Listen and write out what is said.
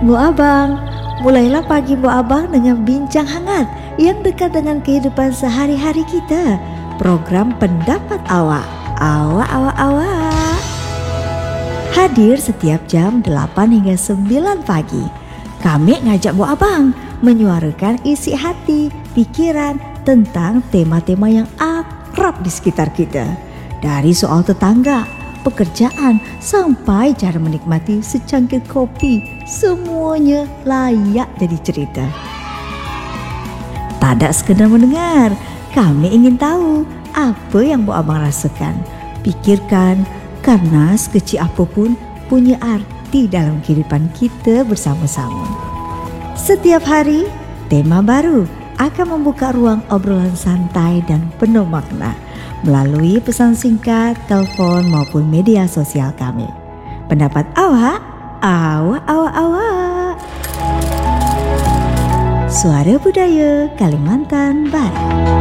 Bu Abang, mulailah pagi Bu Abang dengan bincang hangat yang dekat dengan kehidupan sehari-hari kita. Program Pendapat Awak. Awak. Hadir setiap jam 8 hingga 9 pagi. Kami ngajak Bu Abang menyuarakan isi hati, pikiran tentang tema-tema yang akrab di sekitar kita. Dari soal tetangga, pekerjaan, sampai cara menikmati secangkir kopi, semuanya layak jadi cerita. Tak ada sekedar mendengar, kami ingin tahu apa yang Bu Abang rasakan, pikirkan, karena sekecil apapun punya arti dalam kehidupan kita bersama-sama. Setiap hari, tema baru akan membuka ruang obrolan santai dan penuh makna melalui pesan singkat, telepon maupun media sosial kami. Pendapat awak. Suara Budaya Kalimantan Barat.